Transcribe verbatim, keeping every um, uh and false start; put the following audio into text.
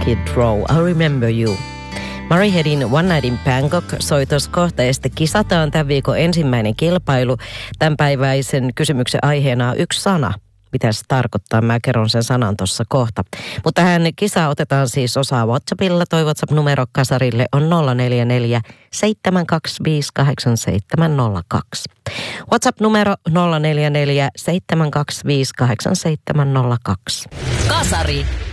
Skid Row, I Remember You. Murray Headin One Night in Bangkok soitos kohta ja sitten kisataan tämän viikon ensimmäinen kilpailu. Tämänpäiväisen kysymyksen aiheena on yksi sana. Mitä se tarkoittaa? Mä kerron sen sanan tuossa kohta. Mutta tähän kisaan otetaan siis osaa WhatsAppilla. Toi WhatsApp-numero kasarille on nolla neljä neljä seitsemän kaksi viisi kahdeksan seitsemän nolla kaksi. WhatsApp-numero nolla neljä neljä seitsemän kaksi viisi kahdeksan seitsemän nolla kaksi. Kasari.